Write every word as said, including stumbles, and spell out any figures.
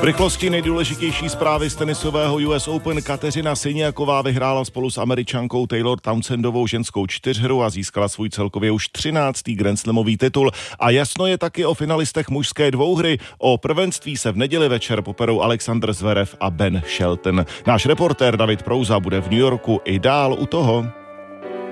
V rychlosti nejdůležitější zprávy z tenisového U S Open. Kateřina Siniaková vyhrála spolu s Američankou Taylor Townsendovou ženskou čtyřhru a získala svůj celkově už třináctý grandslamový titul. A jasno je taky o finalistech mužské dvouhry. O prvenství se v neděli večer poperou Alexander Zverev a Ben Shelton. Náš reportér David Prouza bude v New Yorku i dál u toho.